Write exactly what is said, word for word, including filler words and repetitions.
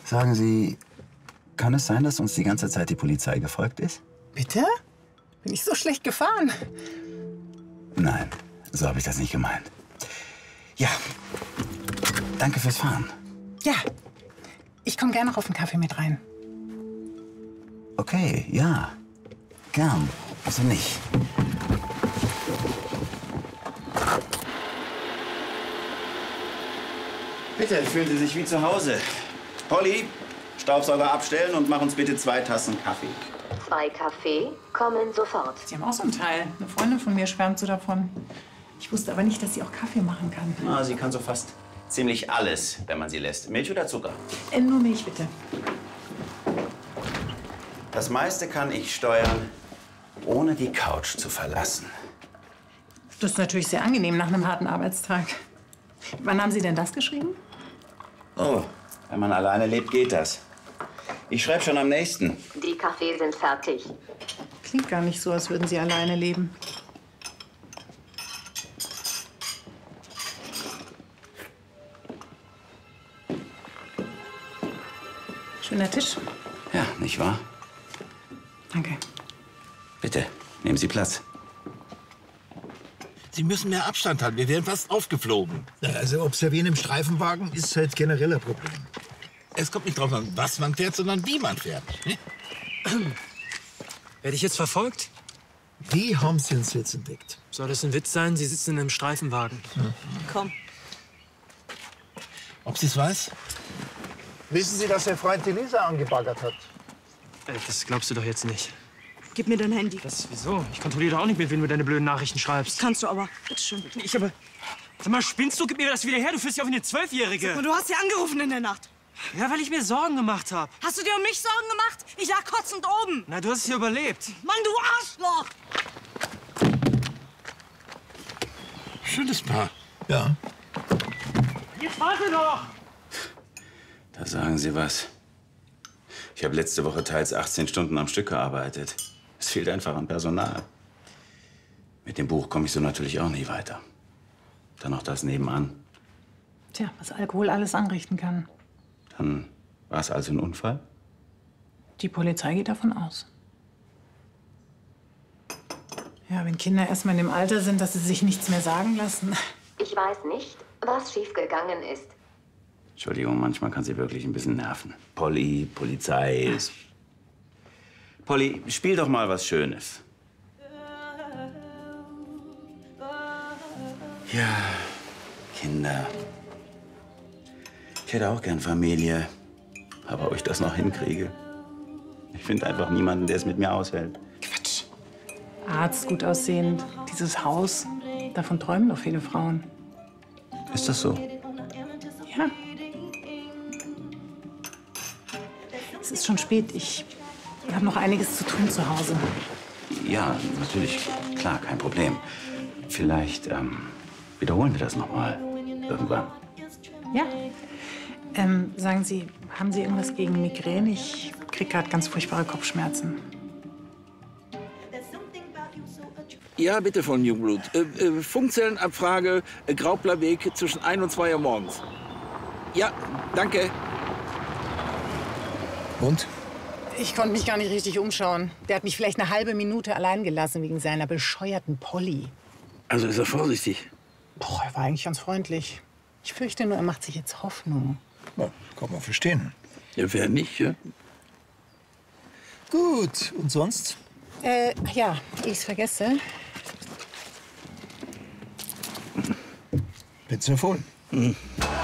Sagen Sie, kann es sein, dass uns die ganze Zeit die Polizei gefolgt ist? Bitte? Bin ich so schlecht gefahren? Nein, so habe ich das nicht gemeint. Ja, danke fürs Fahren. Ja, ich komme gerne noch auf einen Kaffee mit rein. Okay, ja, gern. Also nicht. Bitte, fühlen Sie sich wie zu Hause. Polly, Staubsauger abstellen und mach uns bitte zwei Tassen Kaffee. Zwei Kaffee kommen sofort. Sie haben auch so einen Teil. Eine Freundin von mir schwärmt so davon. Ich wusste aber nicht, dass sie auch Kaffee machen kann. Ah, sie kann so fast ziemlich alles, wenn man sie lässt. Milch oder Zucker? Äh, nur Milch, bitte. Das meiste kann ich steuern, ohne die Couch zu verlassen. Das ist natürlich sehr angenehm nach einem harten Arbeitstag. Wann haben Sie denn das geschrieben? Oh, wenn man alleine lebt, geht das. Ich schreibe schon am nächsten. Die Kaffee sind fertig. Klingt gar nicht so, als würden Sie alleine leben. Schöner Tisch. Ja, nicht wahr? Danke. Bitte, nehmen Sie Platz. Sie müssen mehr Abstand halten. Wir wären fast aufgeflogen. Also observieren im Streifenwagen ist halt generell ein Problem. Es kommt nicht drauf an, was man fährt, sondern wie man fährt. Ne? Werde ich jetzt verfolgt? Wie haben Sie uns jetzt entdeckt? Soll das ein Witz sein? Sie sitzen in einem Streifenwagen. Mhm. Komm. Ob sie es weiß? Wissen Sie, dass Ihr Freund Elisa angebaggert hat? Äh, Das glaubst du doch jetzt nicht. Gib mir dein Handy. Das, wieso? Ich kontrolliere doch auch nicht, mit wem du deine blöden Nachrichten schreibst. Kannst du aber. Bitte schön. Ich aber... Sag mal, spinnst du? Gib mir das wieder her. Du fühlst dich auf wie eine Zwölfjährige. Und du hast sie angerufen in der Nacht. Ja, weil ich mir Sorgen gemacht habe. Hast du dir um mich Sorgen gemacht? Ich lag kotzend oben. Na, du hast es hier überlebt. Mann, du Arschloch! Schönes Paar. Ja. Jetzt warte doch! Da sagen Sie was. Ich habe letzte Woche teils achtzehn Stunden am Stück gearbeitet. Es fehlt einfach an Personal. Mit dem Buch komme ich so natürlich auch nie weiter. Dann noch das nebenan. Tja, was Alkohol alles anrichten kann. Dann war es also ein Unfall? Die Polizei geht davon aus. Ja, wenn Kinder erst mal in dem Alter sind, dass sie sich nichts mehr sagen lassen. Ich weiß nicht, was schiefgegangen ist. Entschuldigung, manchmal kann sie wirklich ein bisschen nerven. Polly, Polizei ist... Polly, spiel doch mal was Schönes. Ja, Kinder. Ich hätte auch gern Familie. Aber ob ich das noch hinkriege? Ich finde einfach niemanden, der es mit mir aushält. Quatsch. Arzt, gut aussehend, dieses Haus. Davon träumen doch viele Frauen. Ist das so? Ja. Es ist schon spät. Ich habe noch einiges zu tun zu Hause. Ja, natürlich. Klar, kein Problem. Vielleicht ähm, wiederholen wir das noch mal irgendwann. Ja. Ähm, sagen Sie, haben Sie irgendwas gegen Migräne? Ich kriege gerade ganz furchtbare Kopfschmerzen. Ja, bitte von Jungblut. Äh, äh, Funkzellenabfrage, äh, Graublerweg zwischen ein und zwei Uhr morgens. Ja, danke. Und? Ich konnte mich gar nicht richtig umschauen. Der hat mich vielleicht eine halbe Minute allein gelassen wegen seiner bescheuerten Polly. Also ist er vorsichtig. Boah, er war eigentlich ganz freundlich. Ich fürchte nur, er macht sich jetzt Hoffnung. Ja, kann man verstehen. Ja, wer nicht, ja? Gut, und sonst? Äh, ja, ehe ich's vergesse. Bitte voll. Hm.